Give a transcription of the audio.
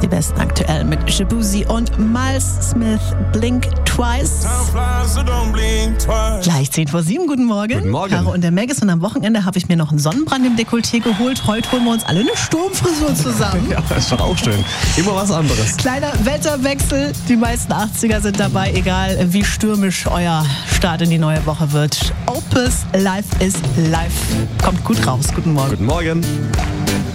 Die besten aktuell mit Shabuzi und Miles Smith, Blink Twice. Gleich 10:07, guten Morgen. Guten Morgen. Caro und der Meg ist, und am Wochenende habe ich mir noch einen Sonnenbrand im Dekolleté geholt. Heute holen wir uns alle eine Sturmfrisur zusammen. Ja, das ist doch auch schön. Immer was anderes. Kleiner Wetterwechsel, die meisten 80er sind dabei, egal wie stürmisch euer Start in die neue Woche wird. Opus Live is Live. Kommt gut raus, guten Morgen. Guten Morgen.